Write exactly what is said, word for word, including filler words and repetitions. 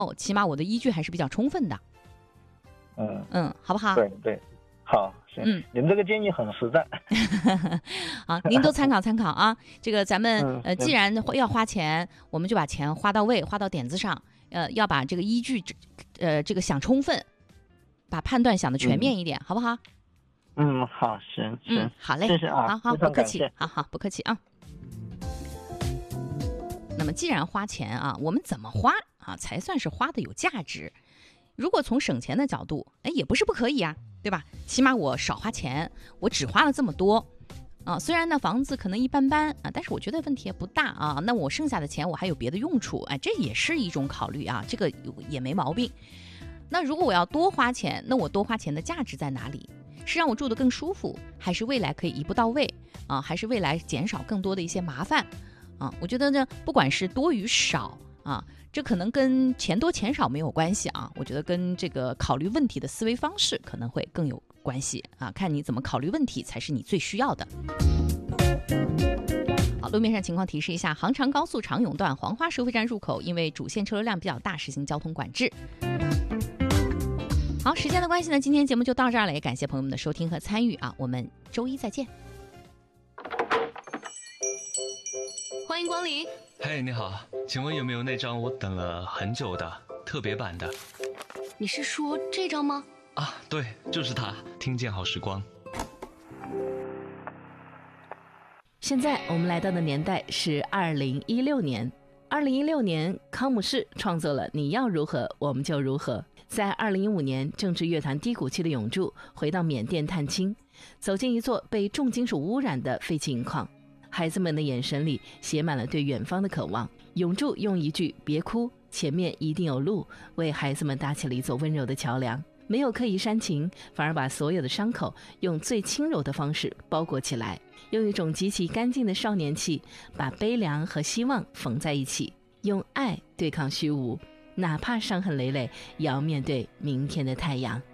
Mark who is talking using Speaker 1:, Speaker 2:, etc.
Speaker 1: 哦，起码我的依据还是比较充分的。
Speaker 2: 嗯
Speaker 1: 嗯，好不好？
Speaker 2: 对对，好，行，
Speaker 1: 嗯，
Speaker 2: 你们这个建议很实在。
Speaker 1: 好，您都参考参考啊。这个咱们、
Speaker 2: 嗯、
Speaker 1: 呃，既然要花钱，我们就把钱花到位，花到点子上。呃，要把这个依据，呃，这个想充分，把判断想的全面一点，嗯、好不好？
Speaker 2: 嗯，好，行行、
Speaker 1: 嗯，好嘞，
Speaker 2: 谢谢啊，
Speaker 1: 好好，不客气，好好，不客气啊。那么，既然花钱啊，我们怎么花啊，才算是花的有价值？如果从省钱的角度，哎，也不是不可以啊，对吧？起码我少花钱，我只花了这么多。啊，虽然呢房子可能一般般啊，但是我觉得问题也不大啊。那我剩下的钱我还有别的用处，哎，这也是一种考虑啊，这个也没毛病。那如果我要多花钱，那我多花钱的价值在哪里？是让我住得更舒服，还是未来可以一步到位啊？还是未来减少更多的一些麻烦啊？我觉得呢，不管是多与少啊，这可能跟钱多钱少没有关系啊。我觉得跟这个考虑问题的思维方式可能会更有关系啊，看你怎么考虑问题才是你最需要的。好，路面上情况提示一下，杭长高速长永段黄花收费站入口因为主线车流量比较大，实行交通管制。好，时间的关系呢，今天节目就到这儿了，也感谢朋友们的收听和参与啊，我们周一再见。
Speaker 3: 欢迎光临。
Speaker 4: 嘿，你好，请问有没有那张我等了很久的特别版的？
Speaker 3: 你是说这张吗？
Speaker 4: 啊，对，就是它，听见好时光。
Speaker 5: 现在我们来到的年代是二零一六年。二零一六年，康姆士创作了《你要如何我们就如何》。在二零一五年，正值乐坛低谷期的永驻回到缅甸探亲，走进一座被重金属污染的废弃银矿。孩子们的眼神里写满了对远方的渴望。永驻用一句“别哭，前面一定有路”为孩子们搭起了一座温柔的桥梁。没有刻意煽情，反而把所有的伤口用最轻柔的方式包裹起来，用一种极其干净的少年气，把悲凉和希望缝在一起，用爱对抗虚无，哪怕伤痕累累，也要面对明天的太阳。